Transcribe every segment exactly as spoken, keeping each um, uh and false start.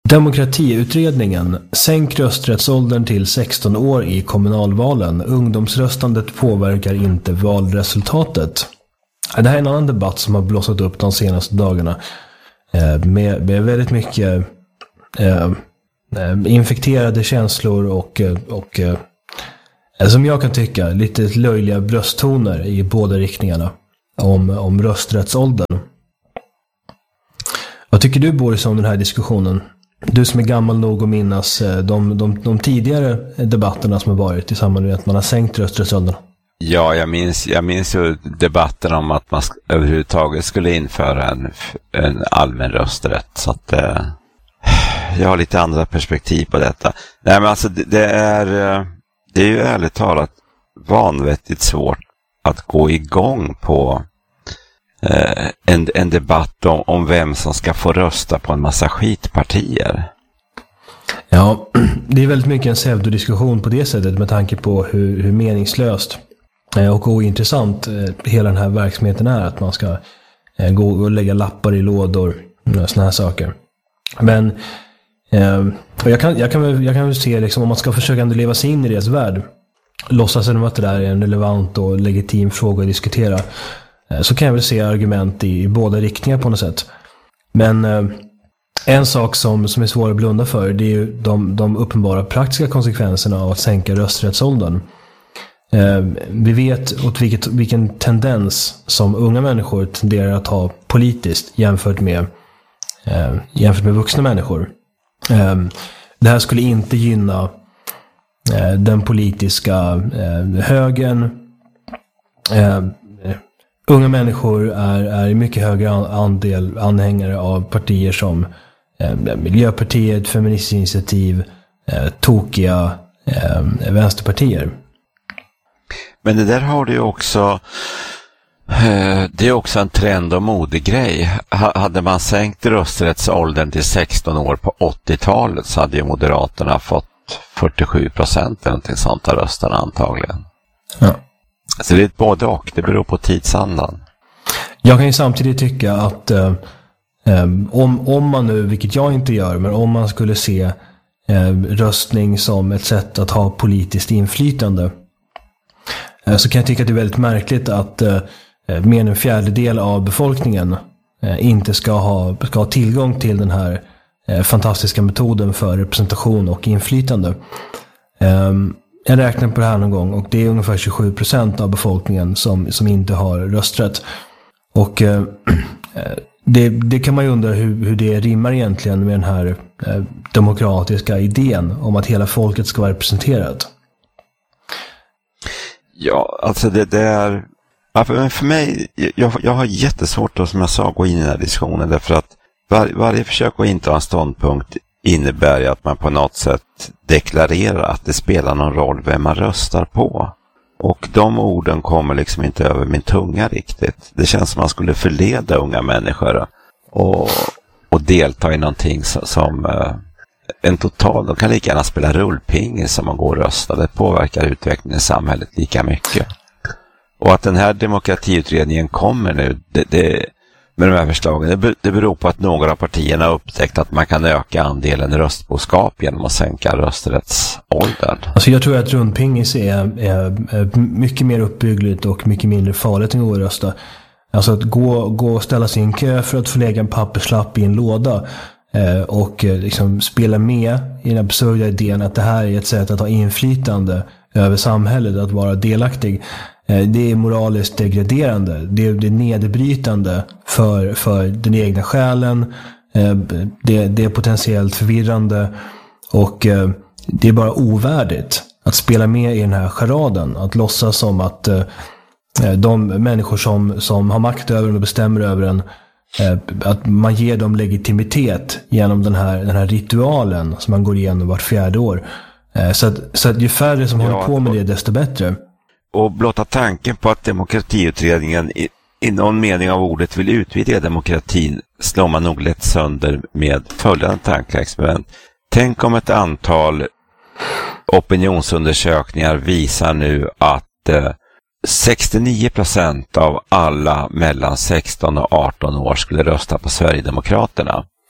Demokratiutredningen. Sänk rösträttsåldern till sexton år i kommunalvalen. Ungdomsröstandet påverkar inte valresultatet. Det här är en annan debatt som har blossat upp de senaste dagarna. Med, med väldigt mycket eh, infekterade känslor och, och eh, som jag kan tycka, lite löjliga brösttoner i båda riktningarna om, om rösträttsåldern. Vad tycker du, Boris, om den här diskussionen? Du som är gammal nog att minnas de, de, de tidigare debatterna som har varit i samband med att man har sänkt rösträttsåldern. Ja, jag minns, jag minns ju debatten om att man överhuvudtaget skulle införa en, en allmän rösträtt. Så att eh, jag har lite andra perspektiv på detta. Nej, men alltså det, det är det är ju ärligt talat vanvettigt svårt att gå igång på eh, en, en debatt om, om vem som ska få rösta på en massa skitpartier. Ja, det är väldigt mycket en pseudodiskussion på det sättet med tanke på hur, hur meningslöst och ointressant hela den här verksamheten är, att man ska gå och lägga lappar i lådor och såna här saker. Men och jag kan, jag kan, väl, jag kan väl se liksom, om man ska försöka leva sig in i deras värld, låtsas som att det där är en relevant och legitim fråga att diskutera, så kan jag väl se argument i, i båda riktningar på något sätt. Men en sak som, som är svår att blunda för, det är ju de, de uppenbara praktiska konsekvenserna av att sänka rösträttsåldern. Eh, vi vet åt vilket, vilken tendens som unga människor tenderar att ha politiskt jämfört med, eh, jämfört med vuxna människor. Eh, det här skulle inte gynna eh, den politiska eh, högern. Eh, unga människor är, är i mycket högre andel anhängare av partier som eh, Miljöpartiet, Feministiskt initiativ, eh, tokiga eh, vänsterpartier. Men det där har du ju också, det är också en trend och modegrej. Hade man sänkt rösträttsåldern till sexton år på åttiotalet så hade ju Moderaterna fått fyrtiosju procent eller någonting sånt av rösterna antagligen. Ja. Så det är ett både och, det beror på tidsandan. Jag kan ju samtidigt tycka att eh, om, om man nu, vilket jag inte gör, men om man skulle se eh, röstning som ett sätt att ha politiskt inflytande, så kan jag tycka att det är väldigt märkligt att eh, mer än en fjärdedel av befolkningen eh, inte ska ha, ska ha tillgång till den här eh, fantastiska metoden för representation och inflytande. Eh, jag räknar på det här någon gång och det är ungefär tjugosju procent av befolkningen som, som inte har rösträtt. Och eh, det, det kan man ju undra hur, hur det rimmar egentligen med den här eh, demokratiska idén om att hela folket ska vara representerat. Ja, alltså det, det är... För, för mig, jag, jag har jättesvårt att, som jag sa, gå in i den här diskussionen. Därför att var, varje försök att inta en ståndpunkt innebär ju att man på något sätt deklarerar att det spelar någon roll vem man röstar på. Och de orden kommer liksom inte över min tunga riktigt. Det känns som man skulle förleda unga människor och, och delta i någonting som... som en total, de kan lika gärna spela rullping som man går och röstar. Det påverkar utvecklingen i samhället lika mycket. Och att den här demokratiutredningen kommer nu det, det, med de här förslagen, det, det beror på att några av partierna har upptäckt att man kan öka andelen röstboskap genom att sänka rösträttsåldern. Alltså jag tror att rundpingis är, är, är mycket mer uppbyggligt och mycket mindre farligt än att gå och rösta. Alltså att gå, gå och ställa sig i en kö för att få lägga en papperslapp i en låda och liksom spela med i den absurda idén att det här är ett sätt att ha inflytande över samhället, att vara delaktig. Det är moraliskt degraderande. Det är, det är nedbrytande för, för den egna själen. Det, det är potentiellt förvirrande och det är bara ovärdigt att spela med i den här charaden. Att låtsas som att de människor som, som har makt över en och bestämmer över en, att man ger dem legitimitet genom den här, den här ritualen som man går igenom vart fjärde år. Så att, så att ju färre som ja, håller på med det, desto bättre. Och blotta tanken på att demokratiutredningen i, i någon mening av ordet vill utvidga demokratin slår man nog lätt sönder med följande tankeexperiment. Tänk om ett antal opinionsundersökningar visar nu att eh, sextionio procent av alla mellan sexton och arton år skulle rösta på Sverigedemokraterna.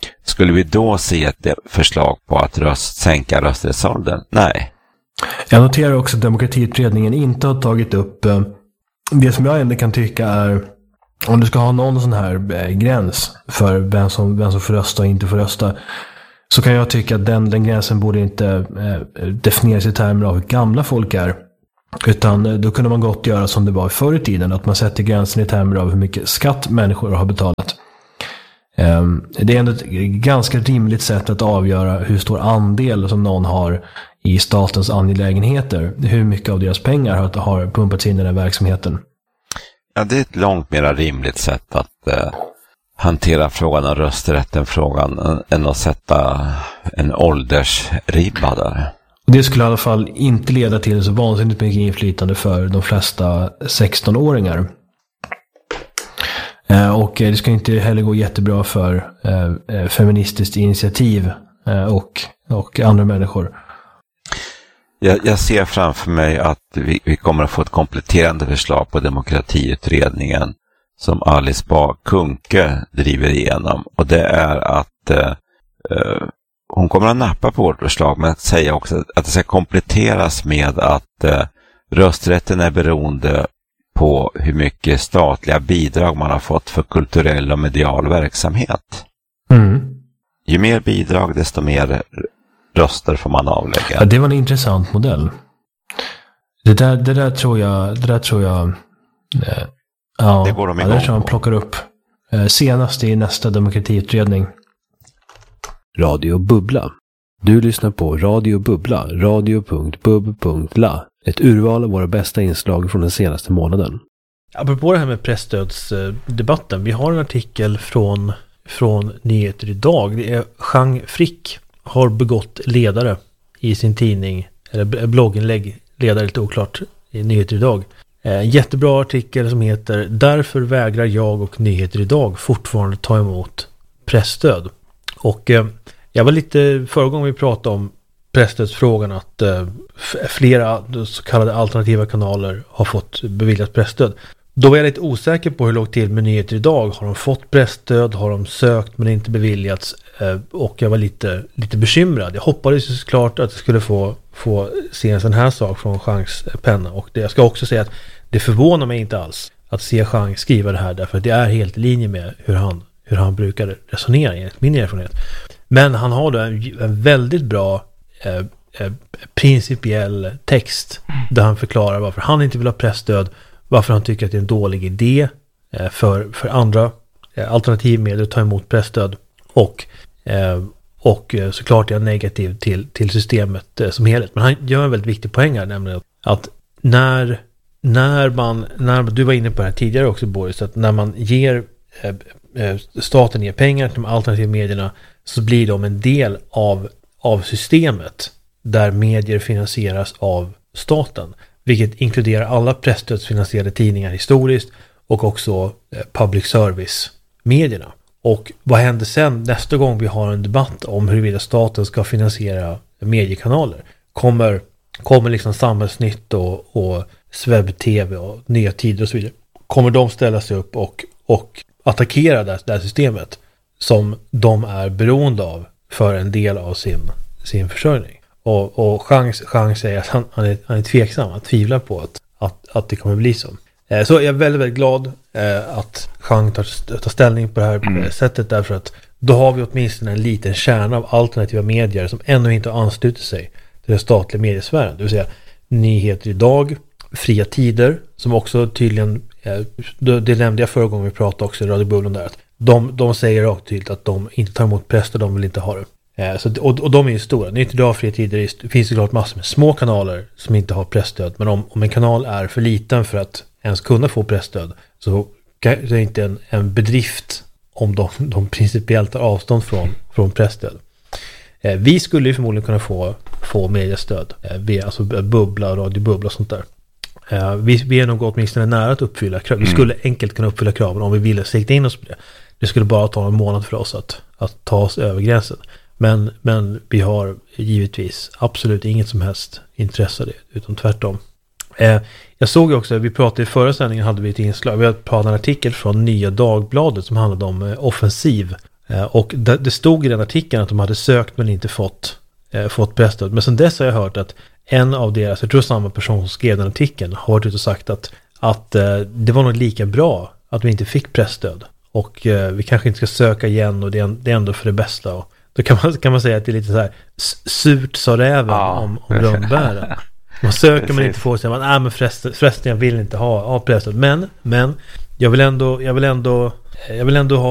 Skulle vi då se ett förslag på att röst, sänka rösträttsåldern? Nej. Jag noterar också att demokratiutredningen inte har tagit upp eh, det som jag ändå kan tycka är, om du ska ha någon sån här eh, gräns för vem som, vem som får rösta och inte får rösta, så kan jag tycka att den, den gränsen borde inte eh, definieras i termer av hur gamla folk är. Utan eh, då kunde man gott göra som det var förr i tiden, att man sätter gränsen i termer av hur mycket skatt människor har betalat. Eh, det är ändå ett ganska rimligt sätt att avgöra hur stor andel som någon har i statens angelägenheter. Hur mycket av deras pengar har, har pumpats in i den här verksamheten. Ja, det är ett långt mer rimligt sätt att eh, hantera frågan om rösträtten frågan än att sätta en åldersribba där. Det skulle i alla fall inte leda till så vansinnigt mycket inflytande för de flesta sexton-åringar. Eh, och det ska inte heller gå jättebra för eh, feministiskt initiativ eh, och, och andra människor. Jag, jag ser framför mig att vi, vi kommer att få ett kompletterande förslag på demokratiutredningen som Alice Bah Kuhnke driver igenom. Och det är att eh, hon kommer att nappa på vårt förslag, men att säga också att det ska kompletteras med att eh, rösträtten är beroende på hur mycket statliga bidrag man har fått för kulturell och medial verksamhet. Mm. Ju mer bidrag, desto mer röster får man avlägga. Ja, det var en intressant modell. Det där, det där tror jag, det där tror jag, eh, ja, det går de ja, det tror jag man plockar upp eh, senast i nästa demokratiutredning. Radio Bubbla. Du lyssnar på Radio Bubbla, radio punkt bub punkt la. Ett urval av våra bästa inslag från den senaste månaden. Apropå det här med pressstödsdebatten, vi har en artikel från, från Nyheter idag. Det är Jean Frick har begått ledare i sin tidning, eller blogginlägg, ledare lite oklart, i Nyheter idag. En jättebra artikel som heter "Därför vägrar jag och Nyheter idag fortfarande ta emot pressstöd". Och eh, jag var lite, förra gången vi pratade om pressstödsfrågan, att eh, flera så kallade alternativa kanaler har fått beviljat pressstöd. Då var jag lite osäker på hur det låg till med Nyheter idag. Har de fått pressstöd? Har de sökt men inte beviljats? Eh, och jag var lite, lite bekymrad. Jag hoppades ju såklart att jag skulle få, få se en sån här sak från Jeans penna. Och det, jag ska också säga att det förvånar mig inte alls att se Jean skriva det här, därför att det är helt i linje med hur han, hur han brukar resonera, enligt min erfarenhet. Men han har då en, en väldigt bra eh, eh, principiell text där han förklarar varför han inte vill ha pressstöd, varför han tycker att det är en dålig idé eh, för, för andra eh, alternativmedier att ta emot pressstöd, och, eh, och eh, såklart är han negativ till, till systemet eh, som helhet. Men han gör en väldigt viktig poäng här, nämligen att när, när man, när du var inne på det här tidigare också, Boris, att när man ger eh, eh, staten ger pengar till de alternativa medierna, så blir de en del av, av systemet där medier finansieras av staten, vilket inkluderar alla pressstödsfinansierade tidningar historiskt och också eh, public service-medierna. Och vad händer sen nästa gång vi har en debatt om huruvida staten ska finansiera mediekanaler? Kommer, kommer liksom Samhällsnytt och, och Sveb T V och Nya Tider och så vidare, kommer de ställa sig upp och, och attackera det, det här systemet som de är beroende av för en del av sin, sin försörjning? Och, och chans, chans säger att han, han, är, han är tveksam, han tvivlar på att, att, att det kommer bli så. Eh, så jag är väldigt, väldigt glad eh, att Jean tar, tar ställning på det här mm. sättet, därför att då har vi åtminstone en liten kärna av alternativa medier som ännu inte har anslutit sig till den statliga mediesfären. Det vill säga Nyheter idag, Fria Tider, som också tydligen, eh, det, det nämnde jag förra gången vi pratade också i Radio Bubbla där, att de, de säger rakt tydligt att de inte tar emot press och de vill inte ha det. Så, och, och de är ju stora. Nyheter idag, Fria Tider, det finns ju klart massor med små kanaler som inte har pressstöd. Men om, om en kanal är för liten för att ens kunna få pressstöd, så är det inte en, en bedrift om de, de principiellt tar avstånd från, från pressstöd. Eh, vi skulle ju förmodligen kunna få, få mediestöd eh, via alltså Bubbla, Radio Bubbla och sånt där. Eh, vi, vi är nog åtminstone nära att uppfylla krav. Vi skulle enkelt kunna uppfylla kraven om vi ville sikta in oss på det. Det skulle bara ta en månad för oss att, att ta oss över gränsen. Men, men vi har givetvis absolut inget som helst intresse av det, utan tvärtom. Eh, jag såg också, vi pratade i förra sändningen, hade vi ett inslag, vi hade pratat en artikel från Nya Dagbladet som handlade om eh, offensiv Och det stod i den artikeln att de hade sökt men inte fått, fått presstöd. Men sen dess har jag hört att en av deras, jag tror samma person som skrev den artikeln, har varit ute och sagt att, att det var nog lika bra att vi inte fick presstöd. Och vi kanske inte ska söka igen och det är ändå för det bästa. Och då kan man, kan man säga att det är lite så här surt sa räven ja. om, om rönnbären. Man söker men inte får sig. Nej men förresten, förresten jag vill inte ha, ha presstöd. Men, men jag vill ändå, jag vill ändå, jag vill ändå ha